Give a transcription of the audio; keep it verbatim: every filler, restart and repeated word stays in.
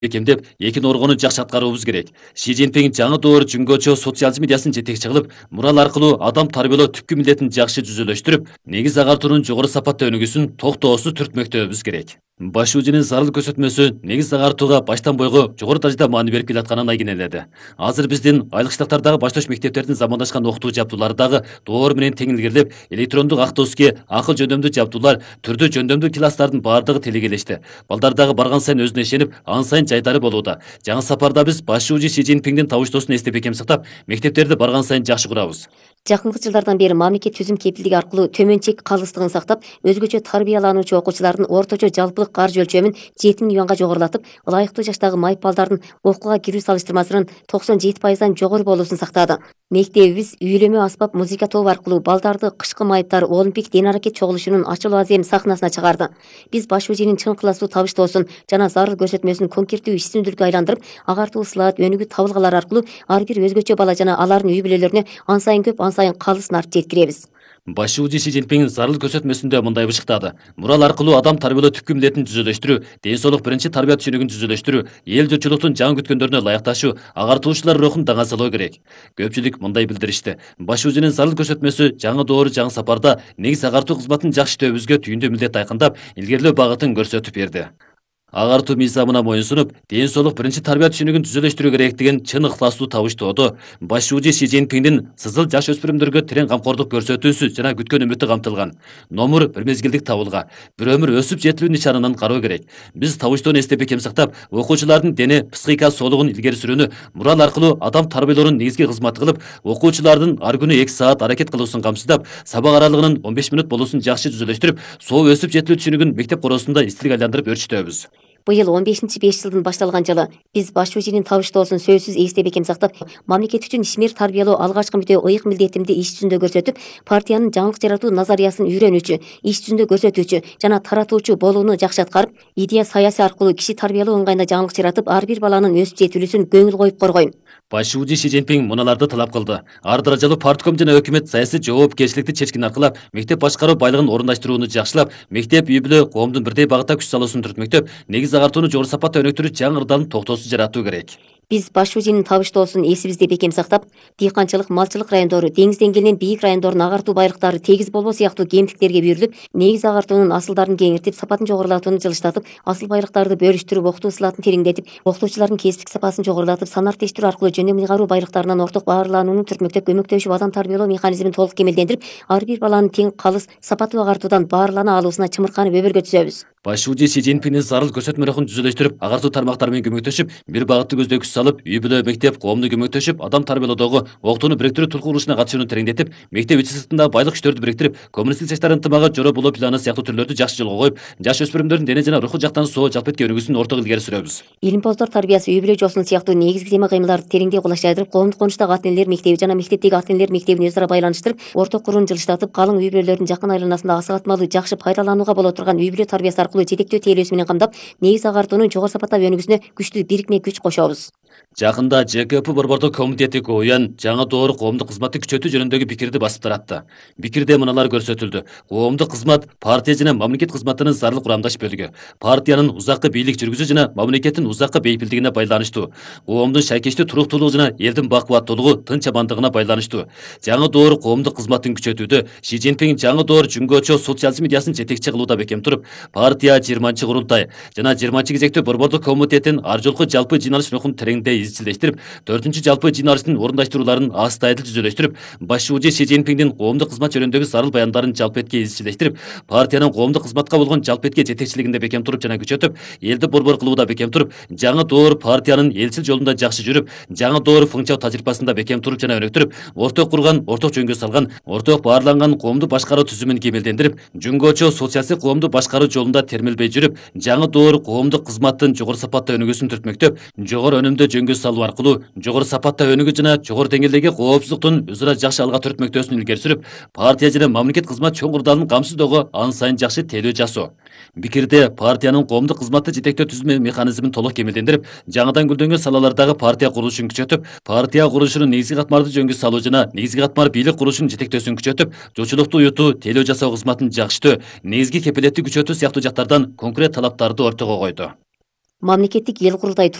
бекемдеп, эки норгону жакшы аткаруубуз керек. Ши Цзиньпин жаңы доор жүнгөчө социализм идеясын жетекчи кылып, мурал аркылуу адам тарбиялоо түпкү милдетин жакшы түзүлөштүрүп, негиз агартуунун жогору сапатта өнүгүүсүн токтоосуз түртмөктөбүз керек. Баш уужунун зарыл көрсөтмөсү негиз агартууга баштан бойго жогору дажада маани берип келатканын айгинеледи. Азыр биздин айлык штаттардагы баштош мектептердин замандашкан окутуу жабдуулары дагы доор менен тең илгерилеп, электрондук автобуске акыл жөндөмдүү жабдуулар, түрдүү жөндөмдүү класстардын баардыгы телегелешти. Балдар дагы барган сайын өзүнө ишенип, ан сайын жайдары болууда. Жаңы сапарда биз баш уужу Ши Цзиньпиндин табыштоосун эстеп бекем сактап, мектептерди барган сайын жакшы курабыз. Жакынкы жылдардан бери мамлекет түзүм кепилдиги аркылуу төмөн чек калыстыгын сактап, өзгөчө тарбиялануучу окуучулардын орточо жалпылык каржы өлчөмүн жети миллионго жогорулатып, ылайыктуу жаштагы майып балдардын окууга кирүү салыштырмасынын токсон жети пайыздан жогору болуусун сактады. Мектебибиз үйлөмө аспап музыка тобу аркылуу балдарды кышкы майыптар олимпик ден аракет чогулушунун ачылуу азем сахнасына чыгарды. Биз баш уужунун чын кыласуу табыштоосун жана зарыл көрсөтмөсүн конкерттүү иш түзүмдүүлүккө айландырып, агартуу слайд өнүгүү табылгалары аркылуу ар бир өзгөчө бала жана алардын үй бүлөлөрүнө ан сайын көп, ан сайын калыс нарт жеткиребиз. Баш уужу Ши Цзиньпин зарыл көрсөтмөсүндө мындай бышыктады. Мурал аркылуу адам тарбиялоо түпкү милдетин түзүлөштүрүү, ден соолук биринчи тарбия түшүнүгүн түзүлөштүрүү, эл журтчулуктун жаңы күткөндөрүнө ылайыкташуу, агартуучулар рухун даңазалоо керек. Көпчүлүк мындай билдиришти. Баш уужунун зарыл көрсөтмөсү жаңы доору жаңы сапарда негиз агартуу кызматын жакшы иштөөбүзгө түйүндүү милдет айкындап, илгерилөө багытын көрсөтүп берди. Агартуу мыйзамына моюнсунуп, ден соолук биринчи тарбия түшүнүгүн түзүлөштүрүү керектигин чын ыктыластуу табыштоодо баш уужу Ши Цзиньпиндин сызыл жаш өспүрүмдөргө терең камкордук көрсөтүүсү жана күткөн үмүтү камтылган. Номур бир мезгилдик табылга, бир өмүр өсүп жетилүү нишанынан кароо керек. Биз табыштоону эстеп бекем сактап, окуучулардын дене психика соолугун илгери сүрүүнү мурал аркылуу адам тарбиялоонун негизги кызматы кылып, окуучулардын ар күнү эки саат аракет кылуусун камсыздап, сабак аралыгынын он беш мүнөт болуусун жакшы түзүлөштүрүп, соо өсүп жетилүү түшүнүгүн мектеп короосунда истилик айландырып өрчүтөбүз. Быйыл он бешинчи беш жылдын башталган жылы биз баш уужунун табыштоосун сөзсүз эстеп бекем сактап, мамлекет үчүн ишмер тарбиялоо алгачкы мүдө ыйык милдетимди иш жүзүндө көрсөтүп, партиянын жаңылык жаратуу назариясын үйрөнүүчү, иш жүзүндө көрсөтүүчү жана таратуучу болууну жакшы аткарып, идея саясий аркылуу киши тарбиялоо ыңгайында жаңылык жаратып, ар бир баланын өсүп жетилүүсүн көңүл коюп коргойм. Баш уужу Ши Цзиньпин муналарды талап кылды. Ар даражалуу партком жана өкмөт саясий жоопкерчиликти чечкин аркылап, мектеп башкаруу байлыгын орундаштырууну жакшылап, мектеп үй бүлө коомдун бирдей багытта күч салуусун түртмөктөп, негиз агартууну жогору сапатта өнүктүрүү жаңы ырдалын токтоосуз жаратуу керек. Биз баш уужунун табыштоосун эсибизде бекем сактап, дыйканчылык, малчылык райондору, деңиз деңгээлинен бийик райондордун агартуу байлыктары тегиз болбоо сыяктуу кемтиктерге бүйүрүлүп, негиз агартуунун асылдарын кеңиртип, сапатын жогорулатууну жылыштатып, асыл байлыктарды бөлүштүрүп, окутуу сылатын тереңдетип, окутуучулардын кесиптик сапасын жогорулатып, санариптештирүү аркылуу жөндөм ыйгаруу байлыктарынан орток баарланууну түртмөктөп, көмөктөшүп, адам тарбиялоо механизмин толук кемелдендирип, ар бир баланын тең, калыс, сапаттуу агартуудан баарлана алуусуна чымырканып өбөлгө түзөбүз. Баш уужу Ши Цзиньпиндин зарыл көрсөтмө рухун түзүлөштүрүп, агартуу тармактары менен көмөктөшүп, бир багытты көздөй күч салып, үй бүлө, мектеп, коомду көмөктөшүп, адам тарбиялоодогу окуутууну бириктирүү турку курулушуна катышууну тереңдетип, мектеп ичи сыртындагы байлык күчтөрдү бириктирип, коммунисттик жаштар ынтымагы, жоро болоо планы сыяктуу түрлөрдү жакшы жолго коюп, жаш өспүрүмдөрдүн дене жана руху жактан соо жалп этке өнүгүүсүн ортого илгери сүрөбүз. Илимпоздор тарбиясы, үй бүлө жосун сыяктуу негизги тема кыймылдарды тереңдей кулаш жайдырып, коомдук конуштагы ата энелер мектеби жана мектептеги ата энелер мектебин өз ара байланыштырып, орток курууну жылыштатып, калың үй бүлөлөрдүн жакын айланасында аса катмалуу жакшы пайдаланууга боло турган үй бүлө тарбиясы аркылуу жетектөө тейлөөсү менен камдап, негиз агартуунун жогору сапатта өнүгүүсүнө күчтүү бирикме күч кошобуз. Жакында Ж К П борбордук комитети Коуян жаңы доору коомдук кызматты күчөтүү жөнүндөгү пикирди басып таратты. Пикирде мыналар көрсөтүлдү. Коомдук кызмат партия жана мамлекет кызматынын зарыл курамдаш бөлүгү. Партиянын узаккы бийлик жүргүзүү жана мамлекеттин узаккы бейпилдигине байланыштуу. Коомдун шайкештүү туруктуулугу жана элдин бакубаттуулугу, тынч амандыгына байланыштуу. Жаңы доору коомдук кызматтын күчөтүүдө Ши Цзиньпин жаңы доор жүнгөчө социализм идеясын жетекчи кылууда бекем туруп, партия жыйырманчы курултай жана жыйырманчы кезектүү борбордук комитеттин ар жолку жалпы жыйналыш рухун тереңдей изчилештирип, төртүнчү жалпы жыйналыштын орундаштырууларын астайдыл түзүлөштүрүп, баш уужу Ши Цзиньпиндин коомдук кызмат жөнүндөгү зарыл баяндарын жалп этке изчилештирип, партиянын коомдук кызматка болгон жалп этке жетекчилигинде бекем туруп жана күчөтүп, элди борбор кылууда бекем туруп, жаңы доор партиянын элчил жолунда жакшы жүрүп, жаңы доор функция тажрыйбасында бекем туруп жана өнүктүрүп, орток курган, орток жөнгө салган, орток баарланган коомду башкаруу түзүмүн кемелдендирип, жүнгөчө социалдык коомду башкаруу жолунда термелбей жүрүп, жаңы доор коомдук кызматтын жогору сапатта өнүгүүсүн түртмөктөп, жогору өнүмдө жөнгө салуу аркылуу жогору сапатта өнүгүү жана жогору деңгээлдеги коопсуздуктун өз ара жакшы алга түртмөктөөсүн илгери сүрүп, партия жана мамлекет кызмат чоң ырдалын камсыздоого ан сайын жакшы тейлөө жасоо. Пикирде партиянын коомдук кызматты жетектөө түзүү механизмин толук кемелдендирип, жаңыдан гүлдөнгөн салалардагы партия курулушун күчөтүп, партия курулушунун негизги катмарды жөнгө салуу жана негизги катмар бийлик курулушунун жетектөөсүн күчөтүп, жочулукту уютуу, тейлөө жасоо кызматын жакшытөө, негизги кепилетти күчөтүү сыяктуу жактардан конкрет талаптарды ортого койду. мамлекеттик эл курултайы